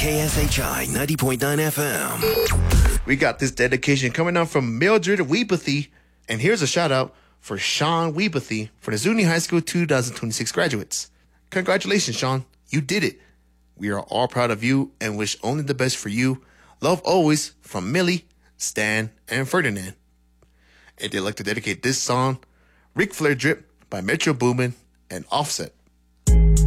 KSHI 90.9 FM. We got this dedication coming out from Mildred Weepathy. And here's a shout out for Sean Weepathy for the Zuni High School 2026 graduates. Congratulations, Sean. You did it. We are all proud of you and wish only the best for you. Love always from Millie, Stan, and Ferdinand. And they'd like to dedicate this song, Ric Flair Drip by Metro Boomin and Offset.